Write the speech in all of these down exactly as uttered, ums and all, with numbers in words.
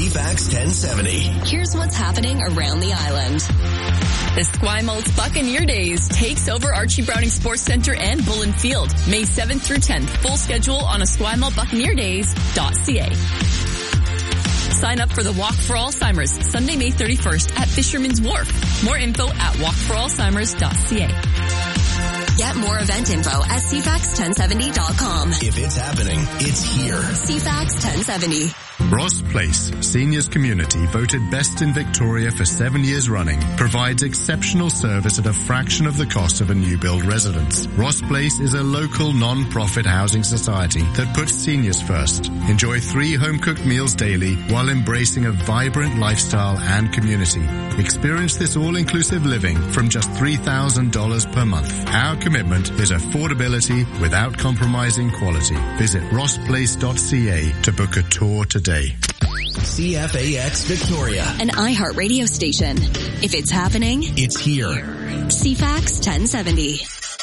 C-Fax ten seventy. Here's what's happening around the island. The Esquimalt Buccaneer Days takes over Archie Browning Sports Centre and Bullen Field, May seventh through tenth. Full schedule on esquimalt buccaneer days dot c a. Sign up for the Walk for Alzheimer's, Sunday, May thirty-first at Fisherman's Wharf. More info at walk for alzheimers dot c a. Get more event info at c fax ten seventy dot com. If it's happening, it's here. C FAX ten seventy. Ross Place, Seniors Community, voted best in Victoria for seven years running, provides exceptional service at a fraction of the cost of a new build residence. Ross Place is a local non-profit housing society that puts seniors first. Enjoy three home-cooked meals daily while embracing a vibrant lifestyle and community. Experience this all-inclusive living from just three thousand dollars per month. Our commitment is affordability without compromising quality. Visit ross place dot c a to book a tour today. C F A X Victoria. An iHeart radio station. If it's happening, it's here. C FAX ten seventy.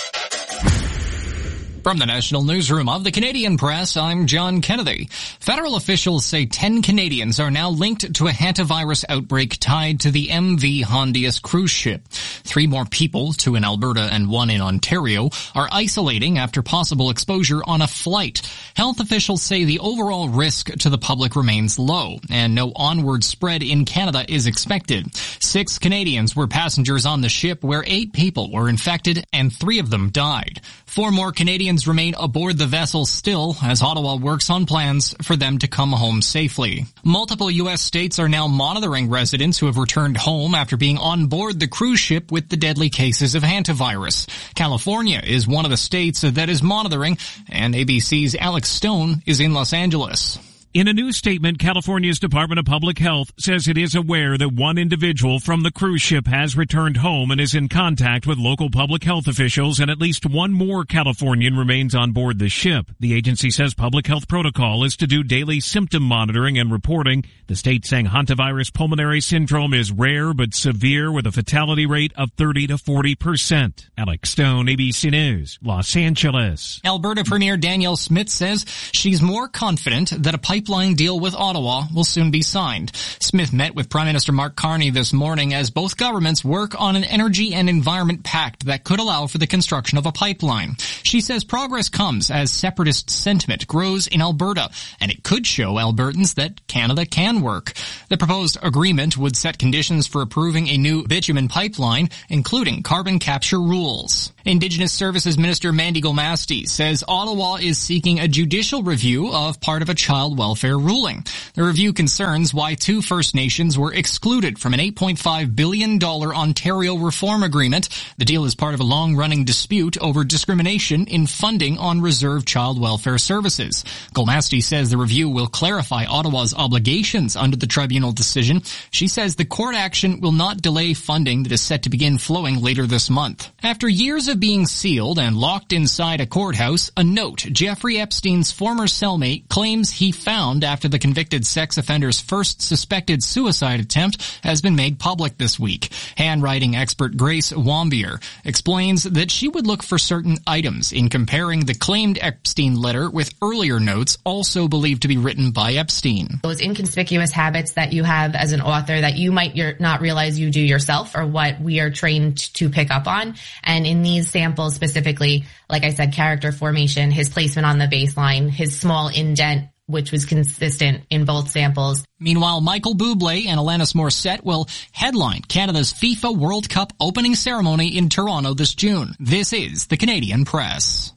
From the National Newsroom of the Canadian Press, I'm John Kennedy. Federal officials say ten Canadians are now linked to a hantavirus outbreak tied to the M V Hondius cruise ship. Three more people, two in Alberta and one in Ontario, are isolating after possible exposure on a flight. Health officials say the overall risk to the public remains low, and no onward spread in Canada is expected. Six Canadians were passengers on the ship where eight people were infected and three of them died. Four more Canadians remain aboard the vessel still as Ottawa works on plans for them to come home safely. Multiple U S states are now monitoring residents who have returned home after being on board the cruise ship with the deadly cases of hantavirus. California is one of the states that is monitoring, and A B C's Alex Stone is in Los Angeles. In a new statement, California's Department of Public Health says it is aware that one individual from the cruise ship has returned home and is in contact with local public health officials, and at least one more Californian remains on board the ship. The agency says public health protocol is to do daily symptom monitoring and reporting. The state saying hantavirus pulmonary syndrome is rare but severe with a fatality rate of thirty to forty percent. Alex Stone, A B C News, Los Angeles. Alberta Premier Danielle Smith says she's more confident that a pipeline deal with Ottawa will soon be signed. Smith met with Prime Minister Mark Carney this morning as both governments work on an energy and environment pact that could allow for the construction of a pipeline. She says progress comes as separatist sentiment grows in Alberta, and it could show Albertans that Canada can work. The proposed agreement would set conditions for approving a new bitumen pipeline, including carbon capture rules. Indigenous Services Minister Mandy Gomasti says Ottawa is seeking a judicial review of part of a child welfare ruling. The review concerns why two First Nations were excluded from an eight point five billion dollars Ontario reform agreement. The deal is part of a long-running dispute over discrimination in funding on reserved child welfare services. Gomasti says the review will clarify Ottawa's obligations under the tribunal decision. She says the court action will not delay funding that is set to begin flowing later this month. After years of being sealed and locked inside a courthouse, a note Jeffrey Epstein's former cellmate claims he found after the convicted sex offender's first suspected suicide attempt has been made public this week. Handwriting expert Grace Wambier explains that she would look for certain items in comparing the claimed Epstein letter with earlier notes also believed to be written by Epstein. Those inconspicuous habits that you have as an author that you might not realize you do yourself are what we are trained to pick up on. And in these samples specifically, like I said, character formation, his placement on the baseline, his small indent, which was consistent in both samples. Meanwhile, Michael Bublé and Alanis Morissette will headline Canada's FIFA World Cup opening ceremony in Toronto this June. This is the Canadian Press.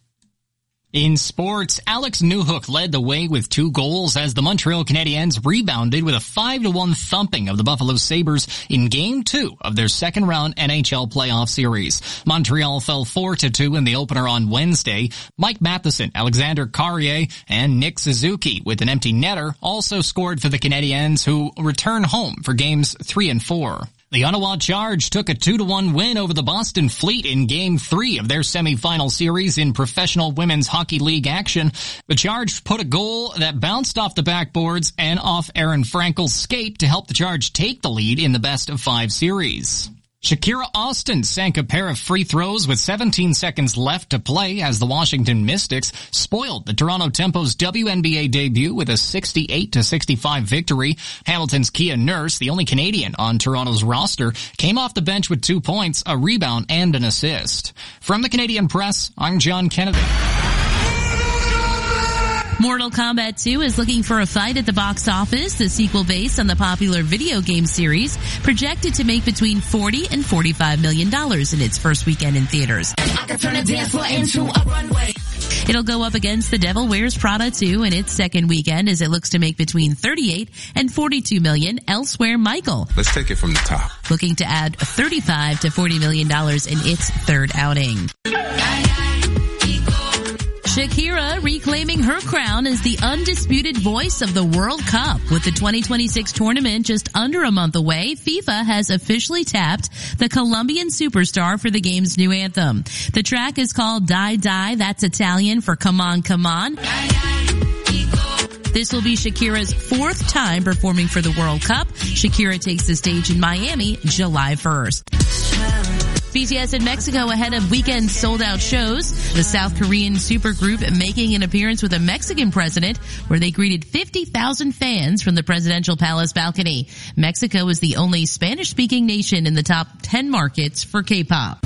In sports, Alex Newhook led the way with two goals as the Montreal Canadiens rebounded with a five to one thumping of the Buffalo Sabres in Game two of their second-round N H L playoff series. Montreal fell four to two in the opener on Wednesday. Mike Matheson, Alexander Carrier, and Nick Suzuki with an empty netter also scored for the Canadiens, who return home for Games three and four. The Ottawa Charge took a two to one win over the Boston Fleet in Game three of their semifinal series in Professional Women's Hockey League action. The Charge put a goal that bounced off the backboards and off Aaron Frankel's skate to help the Charge take the lead in the best of five series. Shakira Austin sank a pair of free throws with seventeen seconds left to play as the Washington Mystics spoiled the Toronto Tempo's W N B A debut with a sixty-eight to sixty-five victory. Hamilton's Kia Nurse, the only Canadian on Toronto's roster, came off the bench with two points, a rebound, and an assist. From the Canadian Press, I'm John Kennedy. Mortal Kombat two is looking for a fight at the box office. The sequel based on the popular video game series projected to make between forty and forty-five million dollars in its first weekend in theaters. I can turn a dance floor into a runway. It'll go up against The Devil Wears Prada two in its second weekend as it looks to make between thirty-eight and forty-two million. Elsewhere, Michael, let's take it from the top, looking to add thirty-five to forty million dollars in its third outing. Shakira reclaiming her crown as the undisputed voice of the World Cup. With the twenty twenty-six tournament just under a month away, FIFA has officially tapped the Colombian superstar for the game's new anthem. The track is called Die Die, that's Italian for Come On, Come On. This will be Shakira's fourth time performing for the World Cup. Shakira takes the stage in Miami July first. B T S in Mexico ahead of weekend sold-out shows. The South Korean supergroup making an appearance with a Mexican president where they greeted fifty thousand fans from the presidential palace balcony. Mexico is the only Spanish-speaking nation in the top ten markets for K-pop.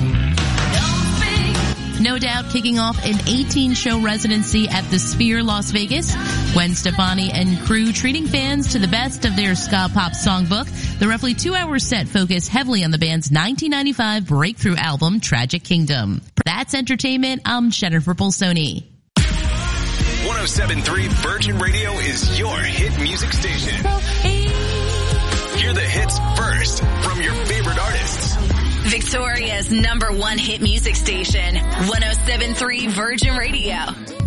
No Doubt kicking off an eighteen-show residency at the Sphere Las Vegas. Gwen Stefani and crew treating fans to the best of their ska pop songbook. The roughly two-hour set focused heavily on the band's nineteen ninety-five breakthrough album, Tragic Kingdom. That's entertainment. I'm Jennifer Polsoni. one oh seven point three Virgin Radio is your hit music station. Hear the hits first from your favorite artists. Victoria's number one hit music station, one oh seven point three Virgin Radio.